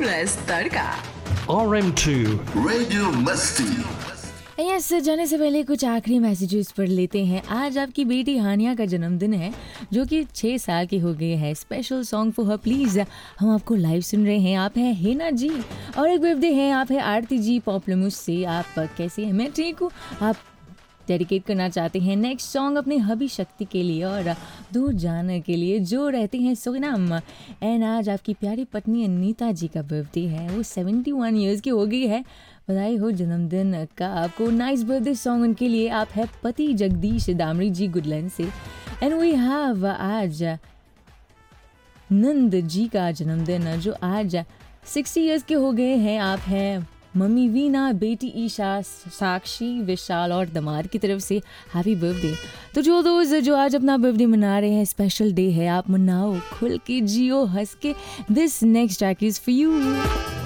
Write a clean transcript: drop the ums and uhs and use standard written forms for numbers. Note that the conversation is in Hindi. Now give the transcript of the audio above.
टाइमलेस तड़का। RM2 रेडियो मस्ती। यस, जाने से पहले कुछ आखिरी मैसेजेस पढ़ लेते हैं। आज आपकी बेटी हानिया का जन्मदिन है जो कि 6 साल की हो गई है। Special song for her please. हम आपको लाइव सुन रहे हैं। आप हैं हेना जी और एक बर्थडे है आप है आरती जी पॉपुलमुस से। आप कैसे हैं? मैं ठीक हूँ। आप डेडिकेट करना चाहते हैं नेक्स्ट सॉन्ग अपने हबी शक्ति के लिए और दूर जाने के लिए जो रहते हैं सुरिनाम। एंड आज आपकी प्यारी पत्नी अनीता जी का बर्थडे है। वो 71 ईयर्स की हो गई है। बधाई हो जन्मदिन का आपको। नाइस बर्थडे सॉन्ग उनके लिए। आप है पति जगदीश दामड़ी जी गुडलैंड से। एंड वी हैव आज नंद जी का जन्मदिन जो आज 60 ईयर्स के हो गए हैं। आप हैं मम्मी वीना, बेटी ईशा, साक्षी, विशाल और दमाद की तरफ से हैप्पी बर्थडे। तो जो दोस्त जो आज अपना बर्थडे मना रहे हैं, स्पेशल डे है, आप मनाओ, खुल के जियो, हंस के। This next track is for you.